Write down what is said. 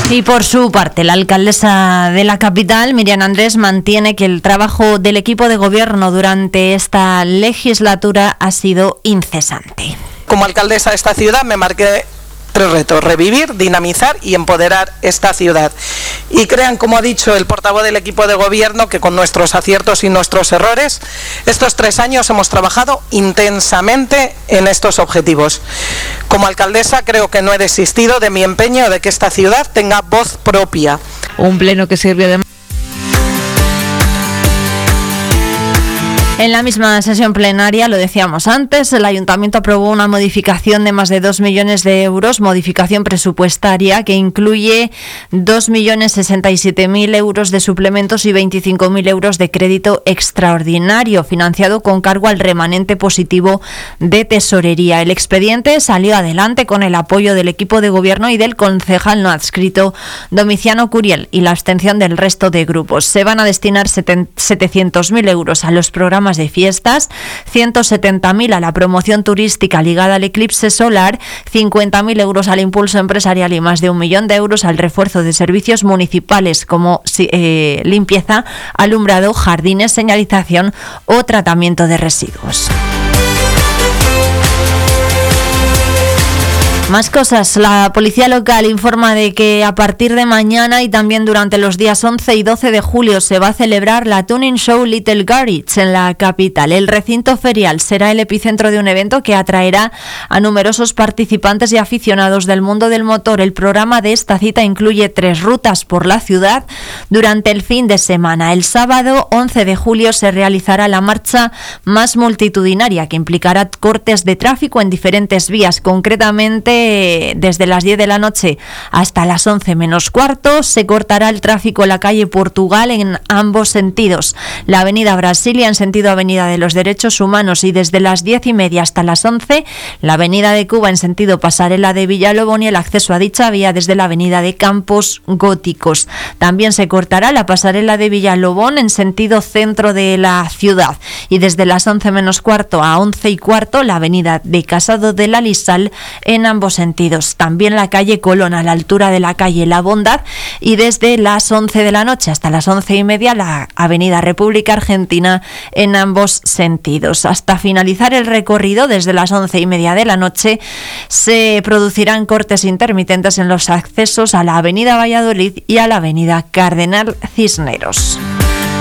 Y por su parte, la alcaldesa de la capital, Miriam Andrés, mantiene que el trabajo del equipo de gobierno durante esta legislatura ha sido incesante. Como alcaldesa de esta ciudad me marqué 3 retos: revivir, dinamizar y empoderar esta ciudad. Y crean, como ha dicho el portavoz del equipo de gobierno, que con nuestros aciertos y nuestros errores, estos 3 años hemos trabajado intensamente en estos objetivos. Como alcaldesa creo que no he desistido de mi empeño de que esta ciudad tenga voz propia. Un pleno que sirvió de... En la misma sesión plenaria, lo decíamos antes, el Ayuntamiento aprobó una modificación de más de 2 millones de euros, modificación presupuestaria que incluye 2.067.000 euros de suplementos y 25.000 euros de crédito extraordinario, financiado con cargo al remanente positivo de tesorería. El expediente salió adelante con el apoyo del equipo de gobierno y del concejal no adscrito Domiciano Curiel y la abstención del resto de grupos. Se van a destinar 700.000 euros a los programas de fiestas, 170.000 a la promoción turística ligada al eclipse solar, 50.000 euros al impulso empresarial y más de 1 millón de euros al refuerzo de servicios municipales como limpieza, alumbrado, jardines, señalización o tratamiento de residuos. Más cosas. La policía local informa de que a partir de mañana y también durante los días 11 y 12 de julio se va a celebrar la Tuning Show Little Garage en la capital. El recinto ferial será el epicentro de un evento que atraerá a numerosos participantes y aficionados del mundo del motor. El programa de esta cita incluye 3 rutas por la ciudad durante el fin de semana. El sábado 11 de julio se realizará la marcha más multitudinaria que implicará cortes de tráfico en diferentes vías, concretamente desde las 10 de la noche hasta las 11 menos cuarto se cortará el tráfico en la calle Portugal en ambos sentidos. La avenida Brasilia en sentido Avenida de los Derechos Humanos y desde las 10:30 hasta las 11 la avenida de Cuba en sentido Pasarela de Villalobón y el acceso a dicha vía desde la avenida de Campos Góticos. También se cortará la pasarela de Villalobón en sentido centro de la ciudad y desde las 11 menos cuarto a 11:15 la avenida de Casado de la Lisal en ambos sentidos. También la calle Colón a la altura de la calle La Bondad y desde las 11 de la noche hasta las 11:30 la avenida República Argentina en ambos sentidos. Hasta finalizar el recorrido desde las 11:30 de la noche se producirán cortes intermitentes en los accesos a la avenida Valladolid y a la avenida Cardenal Cisneros.